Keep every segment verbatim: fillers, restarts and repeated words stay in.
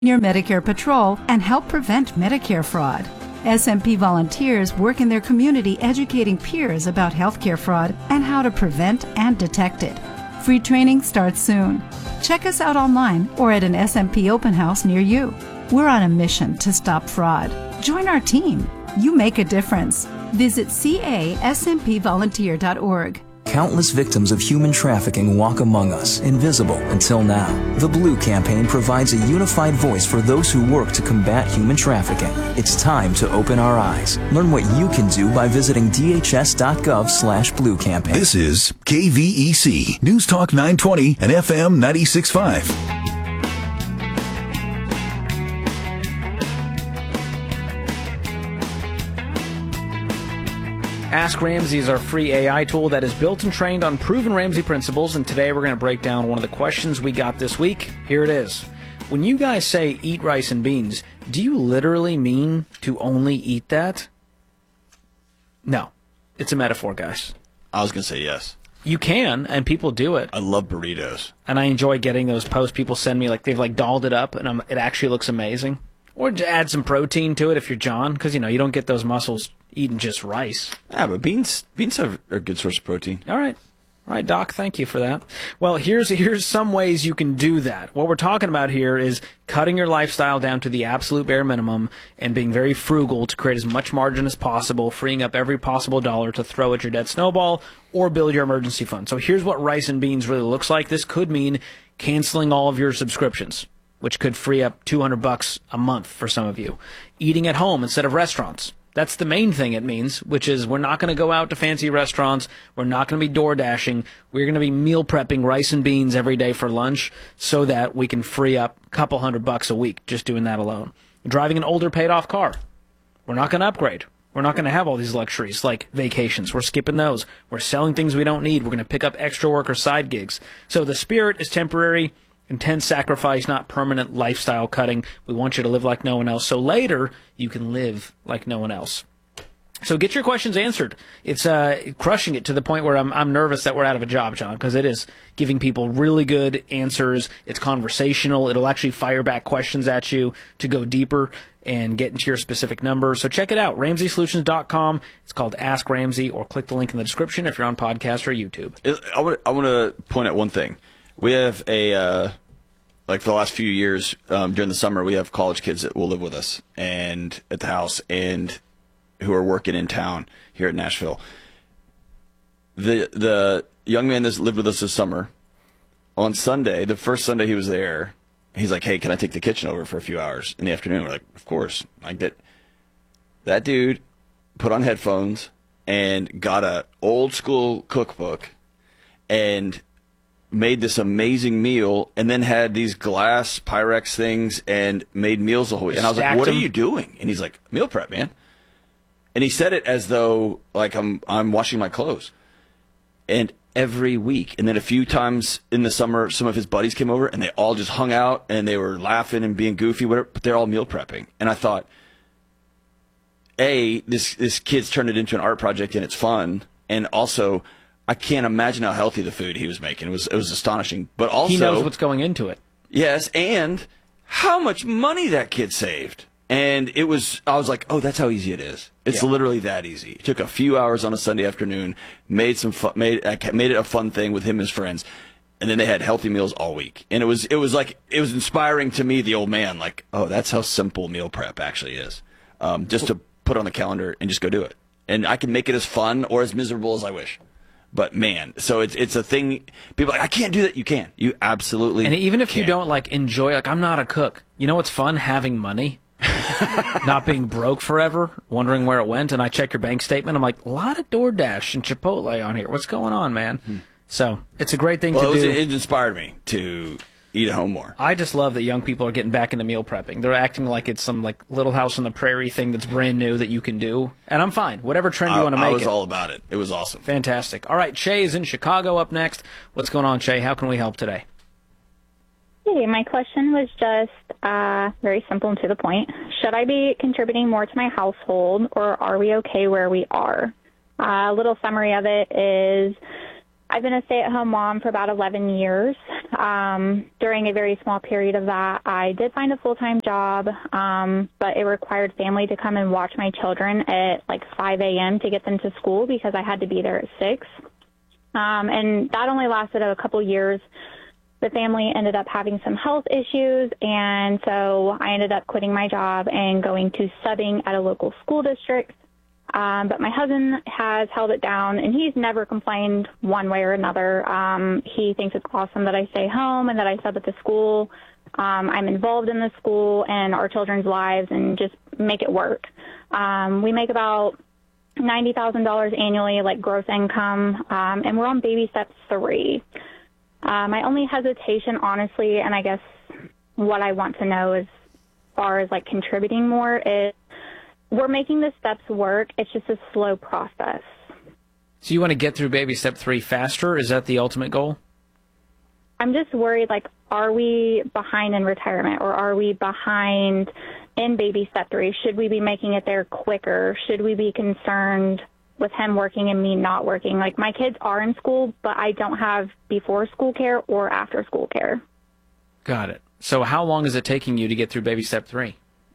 your Medicare patrol and help prevent Medicare fraud. S M P volunteers work in their community educating peers about healthcare fraud and how to prevent and detect it. Free training starts soon. Check us out online or at an S M P open house near you. We're on a mission to stop fraud. Join our team. You make a difference. Visit C A S M P volunteer dot org. Countless victims of human trafficking walk among us, invisible until now. The Blue Campaign provides a unified voice for those who work to combat human trafficking. It's time to open our eyes. Learn what you can do by visiting D H S dot gov slash blue campaign. This is K V E C, News Talk nine twenty and F M ninety-six point five. Ask Ramsey is our free A I tool that is built and trained on proven Ramsey principles, and today we're going to break down one of the questions we got this week. Here it is. When you guys say eat rice and beans, do you literally mean to only eat that? No. It's a metaphor, guys. I was going to say yes. You can, and people do it. I love burritos. And I enjoy getting those posts people send me, like they've like dolled it up, and um, it actually looks amazing. Or to add some protein to it if you're John, because, you know, you don't get those muscles eating just rice. Yeah, but beans beans are a good source of protein. All right. All right, Doc, thank you for that. Well, here's here's some ways you can do that. What we're talking about here is cutting your lifestyle down to the absolute bare minimum and being very frugal to create as much margin as possible, freeing up every possible dollar to throw at your debt snowball or build your emergency fund. So here's what rice and beans really looks like. This could mean canceling all of your subscriptions, which could free up two hundred bucks a month for some of you. Eating at home instead of restaurants. That's the main thing it means, which is we're not going to go out to fancy restaurants. We're not going to be door dashing. We're going to be meal prepping rice and beans every day for lunch so that we can free up a couple hundred bucks a week just doing that alone. Driving an older paid off car. We're not going to upgrade. We're not going to have all these luxuries like vacations. We're skipping those. We're selling things we don't need. We're going to pick up extra work or side gigs. So the spirit is temporary. Intense sacrifice, not permanent lifestyle cutting. We want you to live like no one else, so later you can live like no one else. So get your questions answered. It's uh, crushing it to the point where I'm I'm nervous that we're out of a job, John, because it is giving people really good answers. It's conversational. It'll actually fire back questions at you to go deeper and get into your specific number. So check it out, Ramsey Solutions dot com. It's called Ask Ramsey, or click the link in the description if you're on podcast or YouTube. I want I want to point out one thing. We have a, uh, like for the last few years, um, during the summer, we have college kids that will live with us and at the house and who are working in town here at Nashville. The the young man that's lived with us this summer, on Sunday, the first Sunday he was there, he's like, hey, can I take the kitchen over for a few hours in the afternoon? We're like, of course. Like that, that dude put on headphones and got a old school cookbook and made this amazing meal, and then had these glass Pyrex things and made meals the whole week. And I was like, what are you doing? And he's like, meal prep, man. And he said it as though like I'm I'm washing my clothes. And every week. And then a few times in the summer, some of his buddies came over and they all just hung out and they were laughing and being goofy, whatever, but they're all meal prepping. And I thought, A, this this kid's turned it into an art project and it's fun. And also, I can't imagine how healthy the food he was making. It was it was astonishing. But also, he knows what's going into it. Yes, and how much money that kid saved. And it was, I was like, oh, that's how easy it is. It's Yeah. literally that easy. It took a few hours on a Sunday afternoon, made some fun, made made it a fun thing with him and his friends, and then they had healthy meals all week. And it was it was like it was inspiring to me, the old man. Like, oh, that's how simple meal prep actually is. Um, just to put on the calendar and just go do it. And I can make it as fun or as miserable as I wish. But man, so it's it's a thing. People are like, I can't do that. You can. You absolutely. And even if can. you don't like enjoy, like I'm not a cook. You know what's fun? Having money, not being broke forever, wondering where it went. And I check your bank statement. I'm like, a lot of DoorDash and Chipotle on here. What's going on, man? Hmm. So it's a great thing well, to it was, do. It inspired me to eat at home more. I just love that young people are getting back into meal prepping. They're acting like it's some like Little House on the Prairie thing that's brand new that you can do. And I'm fine. Whatever trend you I, want to make I was it. all about it. It was awesome. Fantastic. All right, Shay is in Chicago up next. What's going on, Shay? How can we help today? Hey, my question was just uh, very simple and to the point. Should I be contributing more to my household, or are we okay where we are? Uh, a little summary of it is I've been a stay-at-home mom for about eleven years. Um, during a very small period of that, I did find a full-time job, um, but it required family to come and watch my children at like five a.m. to get them to school because I had to be there at six. Um, and that only lasted a couple years. The family ended up having some health issues, and so I ended up quitting my job and going to subbing at a local school district. Um, but my husband has held it down, and he's never complained one way or another. Um, he thinks it's awesome that I stay home and that I sub at the school. Um, I'm involved in the school and our children's lives and just make it work. Um, we make about ninety thousand dollars annually, like gross income, um, and we're on baby step three. Uh, my only hesitation, honestly, and I guess what I want to know as far as like contributing more is, we're making the steps work. It's just a slow process. So you want to get through baby step three faster? Is that the ultimate goal? I'm just worried, like, are we behind in retirement or are we behind in baby step three? Should we be making it there quicker? Should we be concerned with him working and me not working? Like, my kids are in school, but I don't have before school care or after school care. Got it. So how long is it taking you to get through baby step three?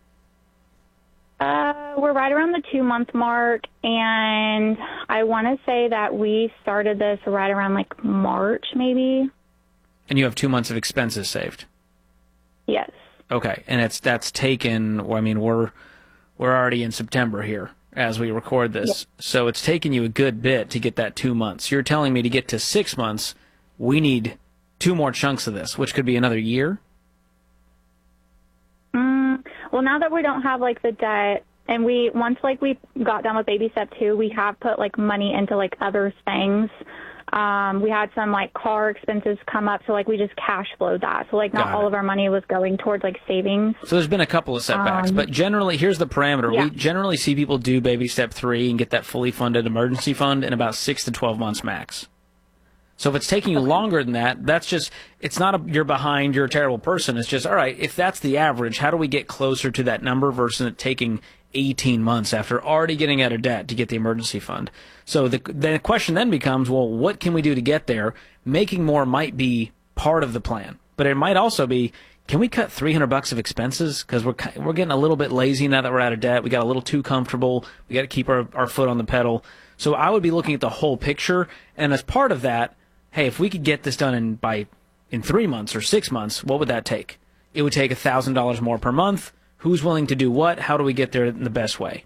Uh, we're right around the two-month mark, and I want to say that we started this right around, like, March, maybe. And you have two months of expenses saved? Yes. Okay, and it's that's taken, well, I mean, we're we're already in September here as we record this, yep. So it's taken you a good bit to get that two months. You're telling me to get to six months, we need two more chunks of this, which could be another year? Well, now that we don't have, like, the debt, and we, once, like, we got done with baby step two, we have put, like, money into, like, other things. Um, we had some, like, car expenses come up, so, like, we just cash flowed that. So, like, not all of our money was going towards, like, savings. So there's been a couple of setbacks, um, but generally, here's the parameter. Yeah. We generally see people do baby step three and get that fully funded emergency fund in about six to twelve months max. So if it's taking you longer than that, that's just, it's not a, you're behind, you're a terrible person. It's just, all right, if that's the average, how do we get closer to that number versus it taking eighteen months after already getting out of debt to get the emergency fund? So the, the question then becomes, well, what can we do to get there? Making more might be part of the plan, but it might also be, can we cut three hundred bucks of expenses? Because we're, we're getting a little bit lazy now that we're out of debt. We got a little too comfortable. We got to keep our, our foot on the pedal. So I would be looking at the whole picture, and as part of that, hey, if we could get this done in by in three months or six months, what would that take? It would take one thousand dollars more per month. Who's willing to do what? How do we get there in the best way?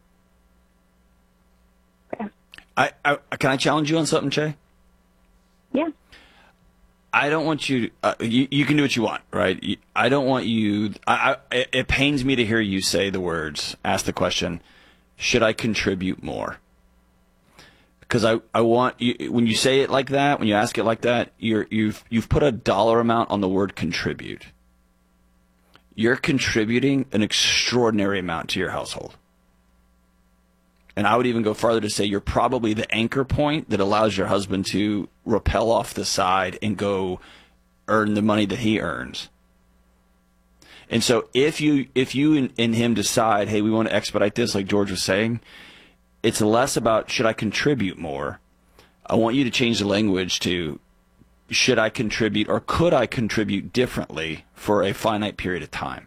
I, I Can I challenge you on something, Che? Yeah. I don't want you, uh, you, you can do what you want, right? You, I don't want you, I, I, it pains me to hear you say the words, ask the question, should I contribute more? Because I, I want you, when you say it like that, when you ask it like that, you're, you've, you've put a dollar amount on the word contribute. You're contributing an extraordinary amount to your household. And I would even go farther to say you're probably the anchor point that allows your husband to rappel off the side and go earn the money that he earns. And so if you, if you and, and him decide, hey, we want to expedite this, like George was saying, it's less about should I contribute more. I want you to change the language to should I contribute or could I contribute differently for a finite period of time.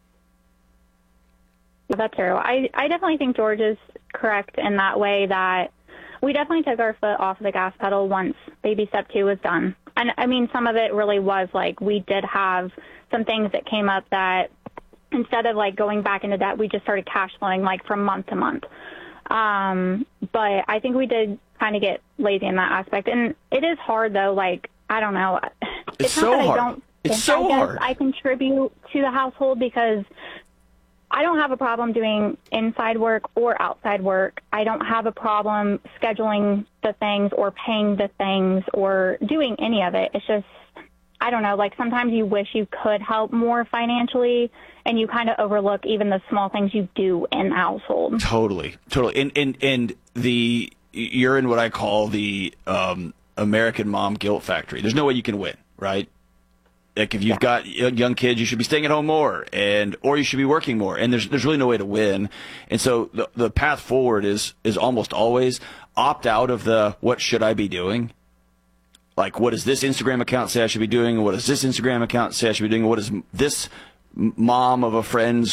That's true. I, I definitely think George is correct in that way that we definitely took our foot off the gas pedal once baby step two was done. And I mean, some of it really was like we did have some things that came up that instead of like going back into debt, we just started cash flowing like from month to month. Um, but I think we did kind of get lazy in that aspect. And it is hard, though. Like, I don't know. It's, it's so not that hard. I don't it's think so I hard. I contribute to the household because I don't have a problem doing inside work or outside work. I don't have a problem scheduling the things or paying the things or doing any of it. It's just, I don't know, like sometimes you wish you could help more financially and you kind of overlook even the small things you do in the household. Totally, totally. And, and, and the, you're in what I call the um, American mom guilt factory. There's no way you can win, right? Like if you've yeah. got young kids, you should be staying at home more, and or you should be working more. And there's there's really no way to win. And so the the path forward is is almost always opt out of the what should I be doing, like, what does this Instagram account say I should be doing? What does this Instagram account say I should be doing? What does this mom of a friend's